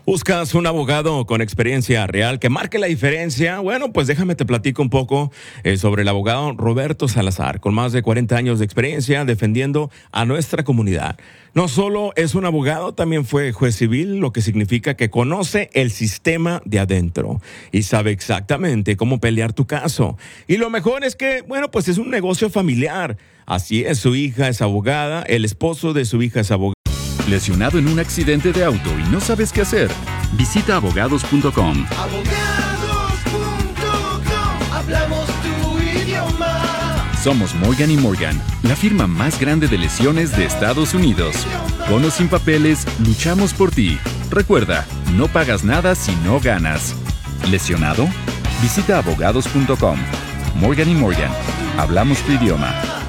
¿Buscas un abogado con experiencia real que marque la diferencia? Bueno, pues déjame te platico un poco sobre el abogado Roberto Salazar, con más de 40 años de experiencia defendiendo a nuestra comunidad. No solo es un abogado, también fue juez civil, lo que significa que conoce el sistema de adentro y sabe exactamente cómo pelear tu caso. Y lo mejor es que, bueno, pues es un negocio familiar. Así es, su hija es abogada, el esposo de su hija es abogado. ¿Lesionado en un accidente de auto y no sabes qué hacer? Visita abogados.com. Abogados.com, hablamos tu idioma. Somos Morgan & Morgan, la firma más grande de lesiones de Estados Unidos. Con o sin papeles, luchamos por ti. Recuerda, no pagas nada si no ganas. ¿Lesionado? Visita abogados.com. Morgan & Morgan, hablamos tu idioma.